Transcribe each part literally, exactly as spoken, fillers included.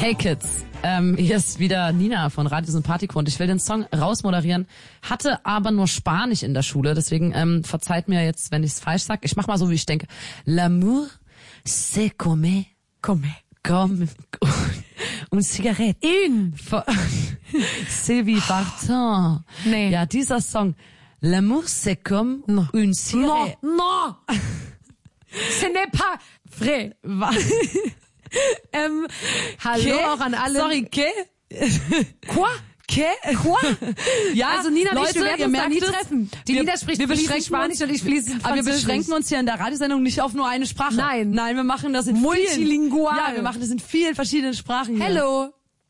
Hey Kids, ähm, hier ist wieder Nina von Radio Sympathico und ich will den Song rausmoderieren, hatte aber nur Spanisch in der Schule, deswegen ähm, verzeiht mir jetzt, wenn ich es falsch sage. Ich mach mal so, wie ich denke. L'amour, c'est comme, Komm her. comme, une cigarette. In. C'est wie partant. Nee. Ja, dieser Song. L'amour, c'est comme No. une cigarette. No, no. Ce n'est pas vrai. ähm, hallo Que? auch an alle. Sorry, que? Quoi? Que? Quoi? Ja, Also Nina, Leute, ich, wir werden ihr uns da merkt nie es. treffen. Die wir, Nina spricht wir fließend beschränken Spanisch uns, und ich fließend Aber wir Französisch. beschränken uns hier in der Radiosendung nicht auf nur eine Sprache. Nein. Nein, wir machen das in Multilingual. Vielen, ja, wir machen das in vielen verschiedenen Sprachen. hier. Hello.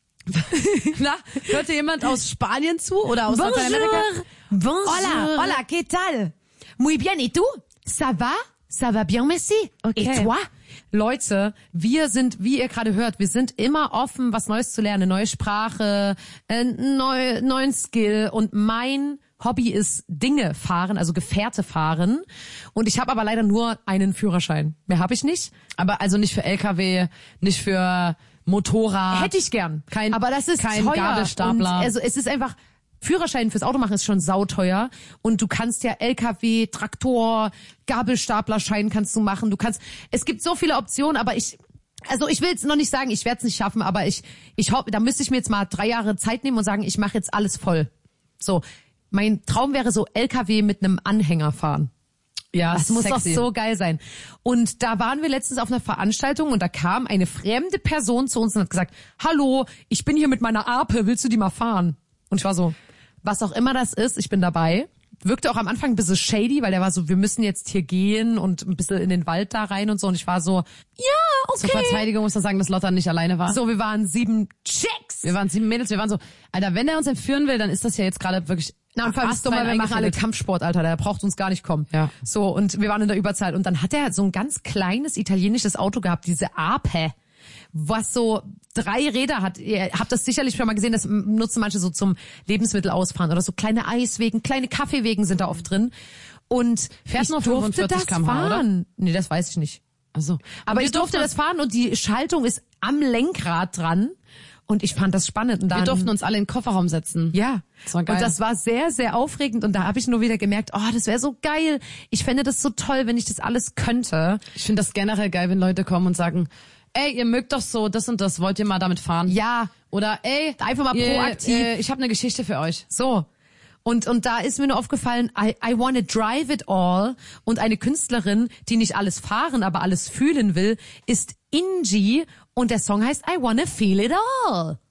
Na, hört ihr jemand aus Spanien zu oder aus Lateinamerika? Bonjour. Hola, hola, ¿qué tal? Muy bien, et tú? Ça va? Ça va bien, merci. Okay. Et toi? Leute, wir sind, wie ihr gerade hört, wir sind immer offen, was Neues zu lernen, eine neue Sprache, einen neu, neuen Skill. Und mein Hobby ist Dinge fahren, also Gefährte fahren. Und ich habe aber leider nur einen Führerschein. Mehr habe ich nicht. Aber also nicht für L K W, nicht für Motorrad. Hätte ich gern. Kein, aber das ist kein teuer. Gabelstapler. Und also es ist einfach, Führerschein fürs Auto machen ist schon sauteuer. Und du kannst ja L K W, Traktor, Gabelstaplerschein kannst du machen. Du kannst, es gibt so viele Optionen, aber ich, also ich will jetzt noch nicht sagen, ich werde es nicht schaffen, aber ich, ich hoffe, da müsste ich mir jetzt mal drei Jahre Zeit nehmen und sagen, ich mache jetzt alles voll. So, mein Traum wäre so L K W mit einem Anhänger fahren. Ja, Das muss sexy. doch so geil sein. Und da waren wir letztens auf einer Veranstaltung und da kam eine fremde Person zu uns und hat gesagt, hallo, ich bin hier mit meiner Ape, willst du die mal fahren? Und ich war so, was auch immer das ist, ich bin dabei. Wirkte auch am Anfang ein bisschen shady, weil der war so, wir müssen jetzt hier gehen und ein bisschen in den Wald da rein und so. Und ich war so, ja, okay. Zur Verteidigung muss man sagen, dass Lotta nicht alleine war. So, wir waren sieben Chicks. Wir waren sieben Mädels, wir waren so, Alter, wenn er uns entführen will, dann ist das ja jetzt gerade wirklich... Na, und vor allem ist astrein dummer, wir machen alle eingefädelt. Kampfsport, Alter, der braucht uns gar nicht kommen. Ja. So, und wir waren in der Überzahl. Und dann hat er so ein ganz kleines italienisches Auto gehabt, diese Ape, was so drei Räder hat. Ihr habt das sicherlich schon mal gesehen, das nutzen manche so zum Lebensmittel ausfahren oder so kleine Eiswegen, kleine Kaffeewegen sind da oft drin. Und Fährt ich nur durfte fünfundvierzig das Kilometer pro Stunde, fahren. Nee, das weiß ich nicht. Also, Aber wir ich durfte durften das fahren und die Schaltung ist am Lenkrad dran. Und ich fand das spannend. Und dann, Wir durften uns alle in den Kofferraum setzen. ja. Das war geil. Und das war sehr, sehr aufregend. Und da habe ich nur wieder gemerkt, oh, das wäre so geil. Ich fände das so toll, wenn ich das alles könnte. Ich finde das generell geil, wenn Leute kommen und sagen, ey, ihr mögt doch so das und das, wollt ihr mal damit fahren? Ja. Oder ey, Einfach mal ihr, proaktiv. Äh, ich habe eine Geschichte für euch. So. Und, und da ist mir nur aufgefallen, I, I wanna drive it all. Und eine Künstlerin, die nicht alles fahren, aber alles fühlen will, ist Inji. Und der Song heißt I wanna feel it all.